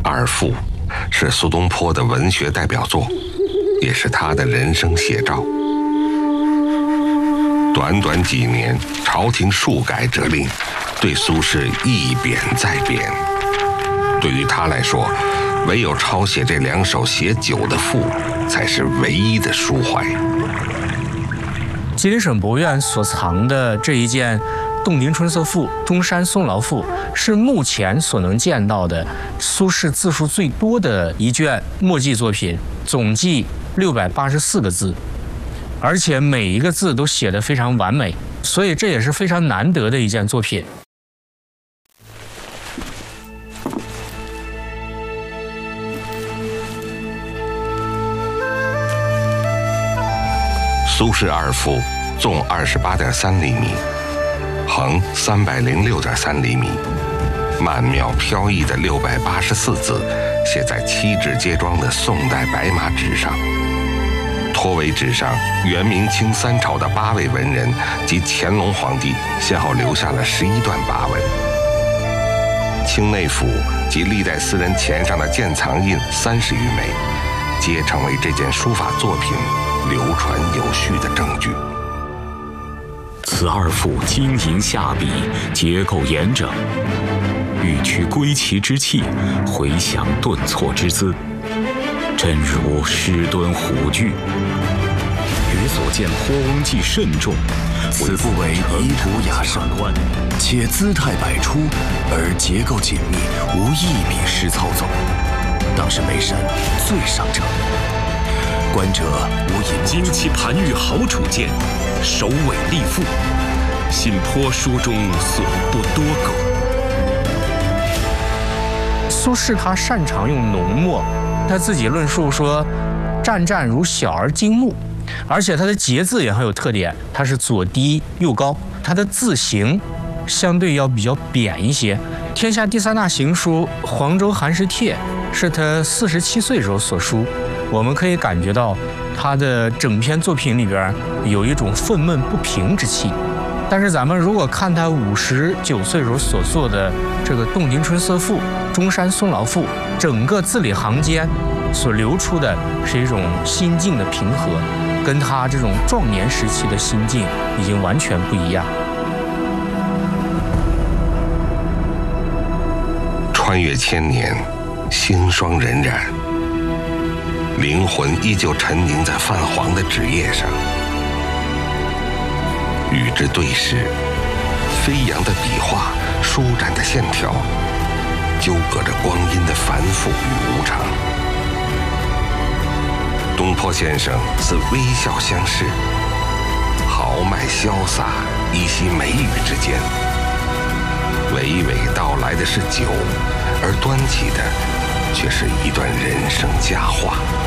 二父》是苏东坡的文学代表作，也是他的人生写照。短短几年，朝廷数改折令，对苏轼一贬再贬。对于他来说，唯有抄写这2首写酒的赋，才是唯一的抒怀。 吉林省博物院所藏的这一件《洞庭春色赋》《中山松劳赋》，是目前所能见到的苏轼字数最多的一卷墨迹作品，总计684个字，而且每一个字都写得非常完美，所以这也是非常难得的一件作品。 苏轼二赋纵28.3厘米，横306.3厘米，曼妙飘逸的684字，写在7纸接装的宋代白麻纸上。托尾纸上，元、明、清3朝的8位文人及乾隆皇帝先后留下了11段跋文。清内府及历代私人钱上的鉴藏印30余枚，皆成为这件书法作品流传有序的证据。 此二赋金银下笔，结构严整，欲取归奇之气，回翔顿挫之姿，真如狮敦虎踞。余所见坡翁记慎重， 此赋为仪图雅盛，且姿态百出，而结构紧密，无一笔失操纵，当是眉山最上乘。观者无引旌旗盘玉好楚剑，首尾立赋，信颇书中所不多苟。 苏轼他擅长用浓墨，他自己论述说，湛湛如小儿精目，而且他的结字也很有特点，他是左低右高，他的字形相对要比较扁一些。天下第3大行书《黄州寒食帖》是他47岁时候所书，我们可以感觉到他的整篇作品里边有一种愤懑不平之气。但是咱们如果看他59岁时候所做的这个《洞庭春色赋》《中山松劳赋》，整个字里行间所流出的是一种心境的平和，跟他这种壮年时期的心境已经完全不一样。 穿越千年，星霜荏苒，灵魂依旧沉凝在泛黄的纸页上。与之对视，飞扬的笔画，舒展的线条，纠葛着光阴的繁复与无常。东坡先生似微笑相视，豪迈潇洒依稀眉宇之间。娓娓道来的是酒，而端起的却是一段人生佳话。